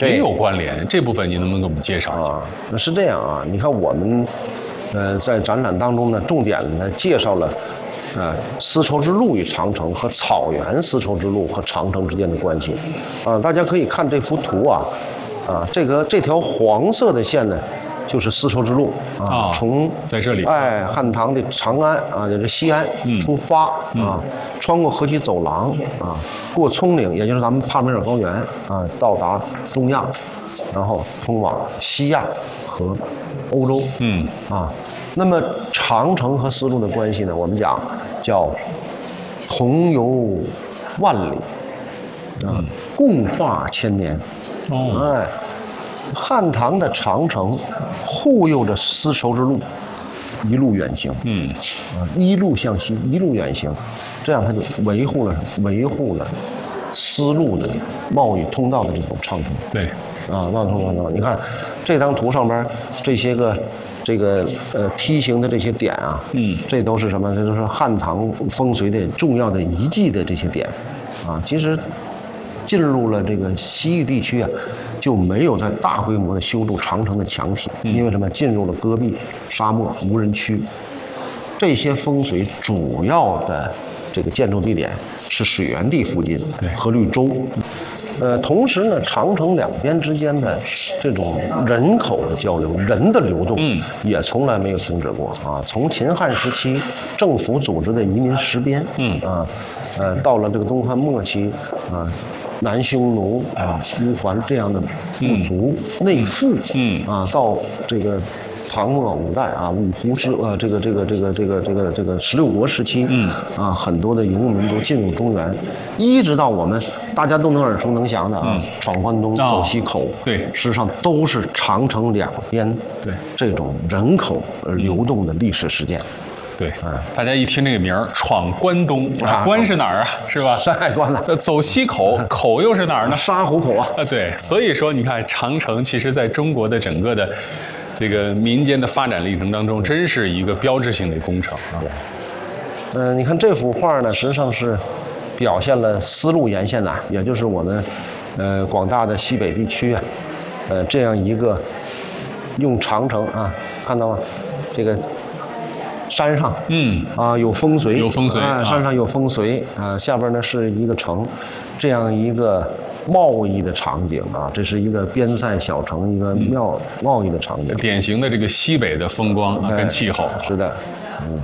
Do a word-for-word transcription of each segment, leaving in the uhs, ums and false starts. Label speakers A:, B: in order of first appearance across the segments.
A: 也有关联，这部分你能不能给我们介绍一下？
B: 啊，那是这样啊，你看我们，呃，在展览当中呢，重点呢介绍了，啊，丝绸之路与长城和草原丝绸之路和长城之间的关系，啊，大家可以看这幅图啊，啊，这个这条黄色的线呢，就是丝绸之路啊，
A: 啊
B: 从
A: 在这里，
B: 哎，汉唐的长安啊，就是西安出发、
A: 嗯、
B: 啊，穿过河西走廊啊，过葱岭，也就是咱们帕米尔高原啊，到达中亚，然后通往西亚和欧洲。
A: 嗯
B: 啊，那么长城和丝路的关系呢，我们讲叫同游万里啊，
A: 嗯、
B: 共话千年。
A: 哦，
B: 哎。汉唐的长城护佑着丝绸之路一路远行，
A: 嗯，
B: 啊，一路向西，一路远行，这样它就维护了维护了丝路的贸易通道的这种畅通。
A: 对，
B: 啊，贸易通道，你看这张图上边这些个这个呃梯形的这些点啊，
A: 嗯，
B: 这都是什么？这都是汉唐风水的重要的遗迹的这些点，啊，其实进入了这个西域地区啊，就没有在大规模的修筑长城的墙体，因为什么？进入了戈壁、沙漠、无人区，这些风水主要的这个建筑地点是水源地附近和绿洲。呃，同时呢，长城两边之间的这种人口的交流、人的流动，
A: 嗯，
B: 也从来没有停止过啊。从秦汉时期政府组织的移民实边，
A: 嗯
B: 啊，呃，到了这个东汉末期啊。南匈奴啊、乌桓这样的部族、嗯、内附，
A: 嗯
B: 啊，到这个唐末五代啊，五胡之呃，这个这个这个这个这个这个十六国时期，
A: 嗯
B: 啊，很多的游牧民族进入中原，一直到我们大家都能耳熟能详的啊，嗯、闯关东、走西口，
A: 对，
B: 事实上都是长城两边
A: 对
B: 这种人口流动的历史事件。
A: 对，嗯，大家一听这个名儿，闯关东啊，关是哪儿啊？是吧？
B: 山海关了。
A: 走西口，口又是哪儿呢？
B: 沙湖口啊。
A: 啊，对，所以说你看，长城其实在中国的整个的这个民间的发展历程当中，真是一个标志性的工程啊。
B: 嗯、呃，你看这幅画呢，实际上是表现了丝路沿线呐、啊，也就是我们呃广大的西北地区啊，呃这样一个用长城啊，看到吗？这个。山上，
A: 嗯
B: 啊，有风水，
A: 有风水
B: 啊，山上有风水啊，下边呢是一个城，这样一个贸易的场景啊，这是一个边塞小城，一个贸贸易的场景，
A: 典型的这个西北的风光啊，跟气候。
B: 是的，嗯。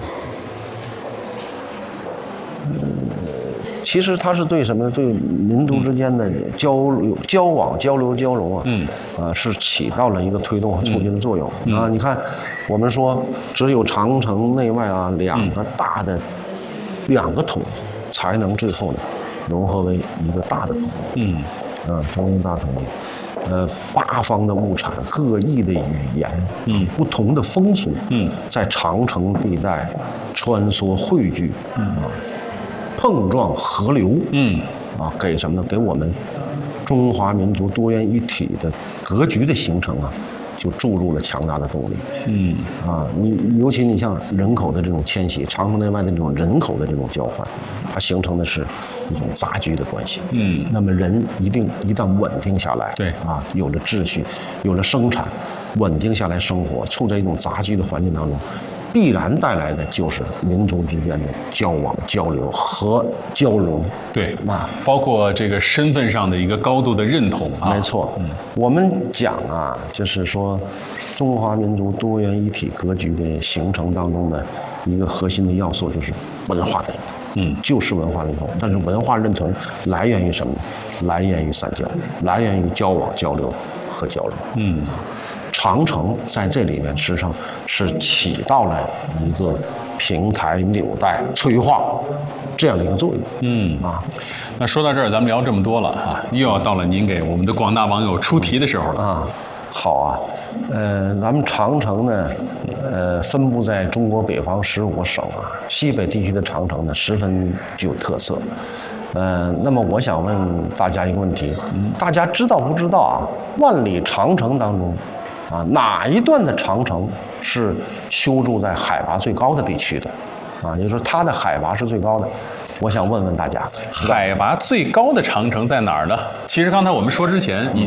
B: 其实它是对什么呢？对民族之间的交流、交往、交流、交融啊，嗯，啊，是起到了一个推动和促进的作用、嗯、啊。你看，我们说只有长城内外啊两个大的、嗯、两个统，才能最后呢融合为一个大的统一，嗯，啊，成为大统一。呃，八方的物产，各异的语言，嗯，不同的风俗，嗯，在长城地带穿梭汇聚，嗯啊。碰撞河流，嗯，啊，给什么呢？给我们中华民族多元一体的格局的形成啊，就注入了强大的动力。嗯，啊，你尤其你像人口的这种迁徙，长城内外的这种人口的这种交换，它形成的是一种杂居的关系。嗯，那么人一定一旦稳定下来，
A: 对，
B: 啊，有了秩序，有了生产，稳定下来生活，处在一种杂居的环境当中。必然带来的就是民族之间的交往、交流和交融。
A: 对，那包括这个身份上的一个高度的认同啊。
B: 没错，嗯，我们讲啊，就是说，中华民族多元一体格局的形成当中的一个核心的要素就是文化的认同。嗯，就是文化认同。但是文化认同来源于什么呢？来源于三交，来源于交往、交流和交流。嗯。长城在这里面实际上是起到了一个平台、纽带、催化这样的一个作用。嗯啊，
A: 那说到这儿，咱们聊这么多了啊，又要到了您给我们的广大网友出题的时候了
B: 啊。好啊，呃，咱们长城呢，呃，分布在中国北方十五个省啊，西北地区的长城呢十分具有特色。呃，那么我想问大家一个问题，大家知道不知道啊？万里长城当中。啊，哪一段的长城是修筑在海拔最高的地区的？啊，也就是说它的海拔是最高的。我想问问大家，
A: 海拔最高的长城在哪儿呢？其实刚才我们说之前已